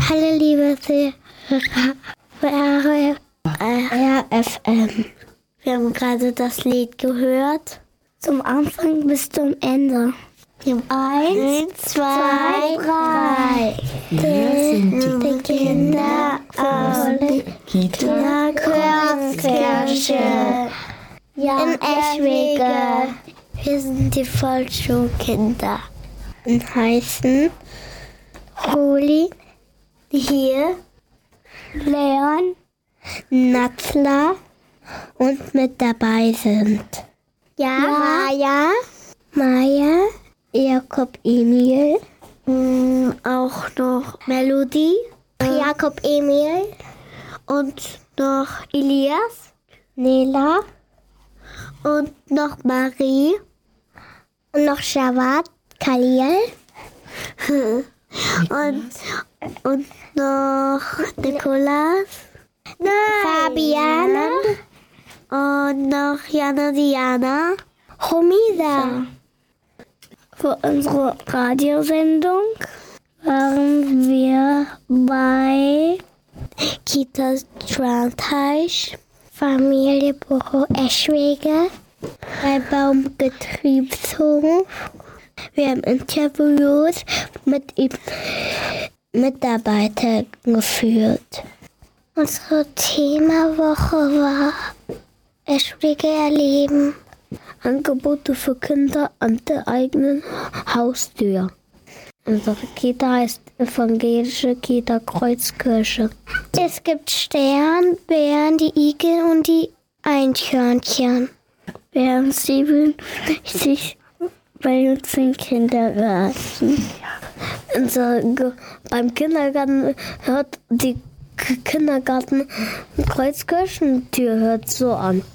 Hallo liebe Hörer, RFM. Wir haben gerade das Lied gehört. Zum Anfang bis zum Ende. 1, 2, 3. Wir sind Die Kinder aus der Kreuzkirche in Eschwege. Wir sind die Volksschulkinder und heißen Ruli, hier, Leon, Natzla und mit dabei sind Maja, Jakob Emil, auch noch Melody, Jakob Emil und noch Elias, Nela und noch Marie und noch Jawad, Khalil und noch Nikolas, Fabiana und noch Jana Diana, Homida. Für unsere Radiosendung waren wir bei Kita Strandteich, Familie Büro Eschwege, bei Baumgetriebshof. Wir haben Interviews mit Mitarbeitern geführt. Unsere Themawoche war Eschwege erleben. Angebote für Kinder an der eigenen Haustür. Unsere Kita heißt Evangelische Kita Kreuzkirche. Es gibt Stern, Bären, die Igel und die Eichhörnchen. Wir haben 67 bei uns im Kindergarten. Beim Kindergarten hört die Kindergarten Kreuzkirchentür hört so an.